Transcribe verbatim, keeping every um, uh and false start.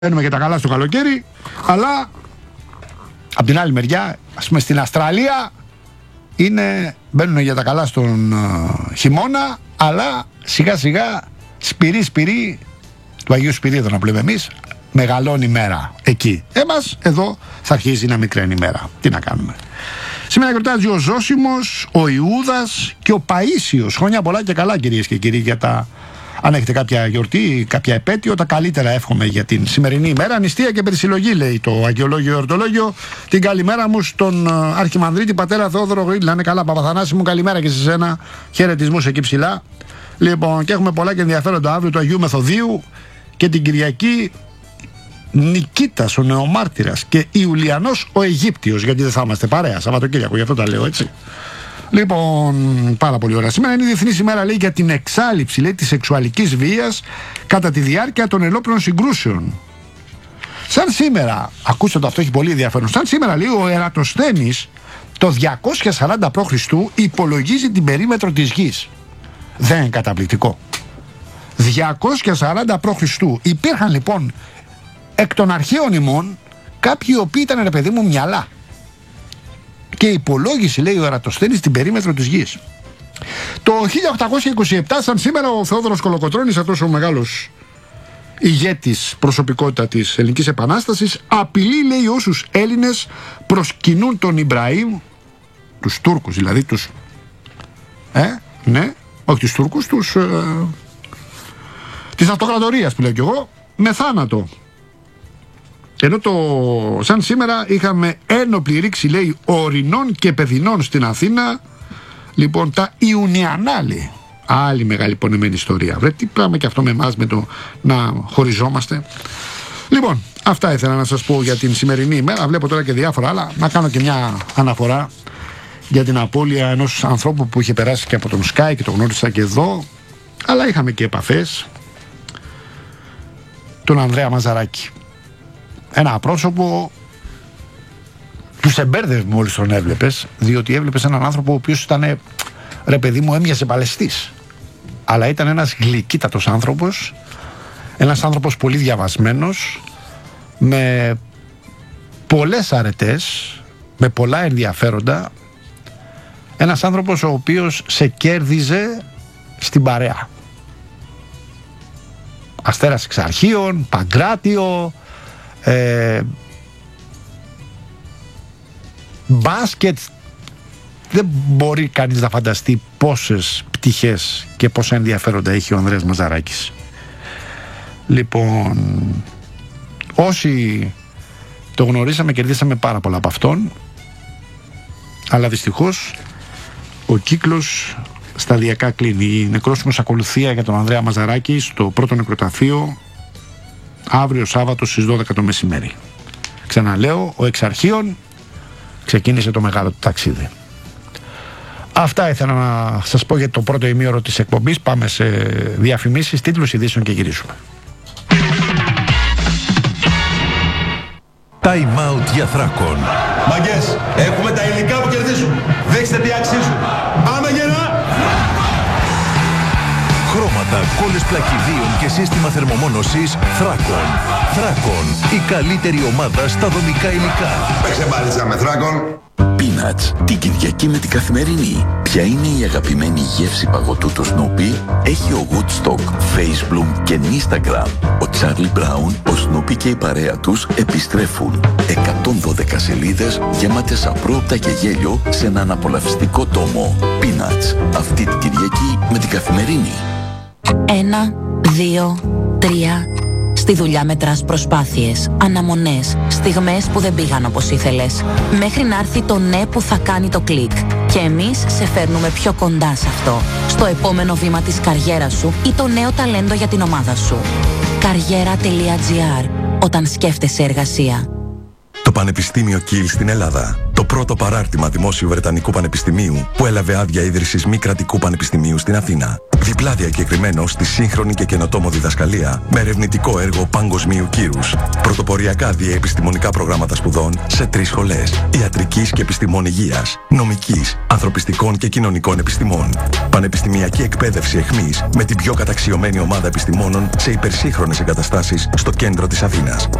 Μπαίνουμε και τα καλά στο καλοκαίρι, αλλά από την άλλη μεριά, ας πούμε στην Αυστραλία, είναι, μπαίνουν για τα καλά στον uh, χειμώνα, αλλά σιγά σιγά σπυρί σπυρί του Αγίου Σπυρίδου να πούμε εμείς, μεγαλώνει η μέρα εκεί. Εμάς εδώ θα αρχίζει να μικραίνει η μέρα. Τι να κάνουμε. Σήμερα γιορτάζει ο Ζώσιμος, ο Ιούδας και ο Παΐσιος. Χρόνια πολλά και καλά, κυρίες και κύριοι, για τα... Αν έχετε κάποια γιορτή, κάποια επέτειο, τα καλύτερα εύχομαι για την σημερινή ημέρα. Νηστεία και περισυλλογή, λέει το αγιολόγιο εορτολόγιο. Την καλημέρα μου στον Αρχιμανδρίτη πατέρα Θεόδωρο Γρήλ. Να είναι καλά, Παπαθανάση μου, καλημέρα και σε σένα. Χαιρετισμούς εκεί ψηλά. Λοιπόν, και έχουμε πολλά και ενδιαφέροντα αύριο του Αγίου Μεθοδίου και την Κυριακή. Νικήτας ο Νεομάρτυρας και Ιουλιανός ο Αιγύπτιος. Γιατί δεν θα είμαστε παρέα Σαββατοκύριακο, γι' αυτό τα λέω έτσι. Λοιπόν, πάρα πολύ ωραία. Σήμερα είναι η Διεθνής ημέρα, λέει, για την εξάλειψη, λέει, της σεξουαλικής βίας κατά τη διάρκεια των ενόπλων συγκρούσεων. Σαν σήμερα, ακούστε το, αυτό έχει πολύ ενδιαφέρον. Σαν σήμερα, λέει, ο Ερατοσθένης το διακόσια σαράντα προ Χριστού υπολογίζει την περίμετρο της γης. Δεν είναι καταπληκτικό? διακόσια σαράντα προ Χριστού Υπήρχαν λοιπόν εκ των αρχαίων ημών κάποιοι οι οποίοι ήταν, ρε παιδί μου, μυαλά. Και υπολόγισε, λέει, ο Ερατοσθένης την περίμετρο της γης. Το χίλια οκτακόσια είκοσι επτά, σαν σήμερα, ο Θεόδωρος Κολοκοτρώνης, αυτός ο μεγάλος ηγέτης, προσωπικότητα της Ελληνικής Επανάστασης, απειλεί, λέει, όσους Έλληνες προσκυνούν τον Ιμπραήμ, τους Τούρκους δηλαδή, τους... Ε, ναι, όχι τους Τούρκους, τους... Ε, της αυτοκρατορίας που λέω κι εγώ, με θάνατο. Ενώ το σαν σήμερα είχαμε ένοπλη ρήξη, λέει, ορεινών και παιδινών στην Αθήνα. Λοιπόν, τα Ιουνιανά, λέει. Άλλη μεγάλη πονεμένη ιστορία. Βρε, τι πράγμα και αυτό με εμάς, με το να χωριζόμαστε. Λοιπόν, αυτά ήθελα να σας πω για την σημερινή ημέρα. Βλέπω τώρα και διάφορα άλλα. Να κάνω και μια αναφορά για την απώλεια ενός ανθρώπου που είχε περάσει και από τον Sky και το γνώρισα και εδώ. Αλλά είχαμε και επαφές. Τον Ανδρέα Μαζαράκη. Ένα πρόσωπο του σε μπέρδευε μόλις τον έβλεπες, διότι έβλεπες έναν άνθρωπο ο οποίος ήταν, ρε παιδί μου, έμοιαζε παλαιστής. Αλλά ήταν ένας γλυκύτατος άνθρωπος, ένας άνθρωπος πολύ διαβασμένος, με πολλές αρετές, με πολλά ενδιαφέροντα, ένας άνθρωπος ο οποίος σε κέρδιζε στην παρέα. Αστέρας Εξαρχείων, Παγκράτιο, Ε, μπάσκετ. Δεν μπορεί κανείς να φανταστεί πόσες πτυχές και πόσα ενδιαφέροντα έχει ο Ανδρέας Μαζαράκης. Λοιπόν, όσοι το γνωρίσαμε, κερδίσαμε πάρα πολλά από αυτόν, αλλά δυστυχώς ο κύκλος σταδιακά κλείνει. Η νεκρόσιμος ακολουθία για τον Ανδρέα Μαζαράκη στο πρώτο νεκροταφείο αύριο Σάββατο στις δώδεκα το μεσημέρι. Ξαναλέω, ο Εξαρχείων ξεκίνησε το μεγάλο του ταξίδι. Αυτά ήθελα να σας πω για το πρώτο ημίωρο της εκπομπής. Πάμε σε διαφημίσεις, τίτλους ειδήσεων και γυρίσουμε. Time out για Θράκον. Μαγκές, έχουμε τα υλικά που κερδίζουν. Δείξτε τι αξίζουν. Πάμε γερά! Χρώματα, κόλλες πλακιδίων και σύστημα θερμομόνωσης Θράκον. Θράκον, η καλύτερη ομάδα στα δομικά υλικά. Παίξε μπάλιτσα με Θράκον. Peanuts, την Κυριακή με την Καθημερινή. Ποια είναι η αγαπημένη γεύση παγωτού του Snoopy? Έχει ο Woodstock, Facebook και Instagram. Ο Charlie Brown, ο Snoopy και η παρέα τους επιστρέφουν. εκατόν δώδεκα σελίδες γεμάτες απρόοπτα και γέλιο σε έναν απολαυστικό τόμο. Peanuts, αυτή την Κυριακή με την Καθημερινή. Ένα, δύο, τρία. Στη δουλειά μετράς προσπάθειες, αναμονές, στιγμές που δεν πήγαν όπως ήθελες. Μέχρι να έρθει το ναι που θα κάνει το κλικ. Και εμείς σε φέρνουμε πιο κοντά σε αυτό. Στο επόμενο βήμα της καριέρας σου ή το νέο ταλέντο για την ομάδα σου. Καριέρα τελεία τζι άρ. Όταν σκέφτεσαι εργασία. Το Πανεπιστήμιο Κιλ στην Ελλάδα. Το πρώτο παράρτημα δημόσιου Βρετανικού Πανεπιστημίου που έλαβε άδεια ίδρυσης μη κρατικού πανεπιστημίου στην Αθήνα. Διπλά διακεκριμένο στη σύγχρονη και καινοτόμο διδασκαλία με ερευνητικό έργο παγκοσμίου κύρους. Πρωτοποριακά διαεπιστημονικά προγράμματα σπουδών σε τρεις σχολές: ιατρικής και επιστημών υγείας, νομικής, ανθρωπιστικών και κοινωνικών επιστημών. Πανεπιστημιακή εκπαίδευση εχμής με την πιο καταξιωμένη ομάδα επιστημόνων σε υπερσύγχρονες εγκαταστάσεις στο κέντρο της Αθήνας.